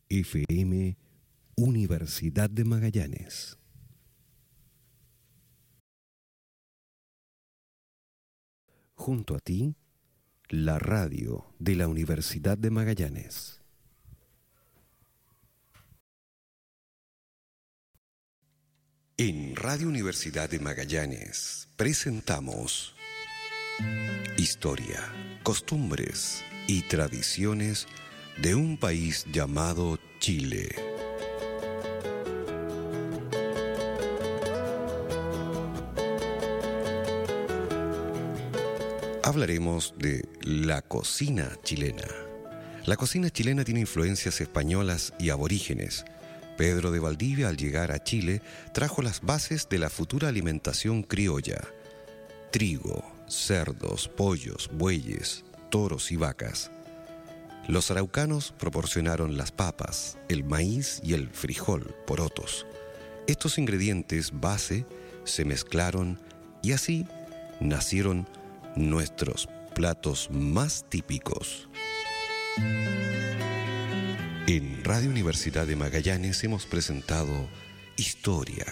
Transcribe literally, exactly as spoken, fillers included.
F M Universidad de Magallanes. Junto a ti, la radio de la Universidad de Magallanes. En Radio Universidad de Magallanes presentamos historia, costumbres y tradiciones de un país llamado Chile. Hablaremos de la cocina chilena. La cocina chilena tiene influencias españolas y aborígenes. Pedro de Valdivia, al llegar a Chile, trajo las bases de la futura alimentación criolla: trigo, cerdos, pollos, bueyes, toros y vacas. Los araucanos proporcionaron las papas, el maíz y el frijol, porotos. Estos ingredientes base se mezclaron y así nacieron nuestros platos más típicos. En Radio Universidad de Magallanes hemos presentado Historia,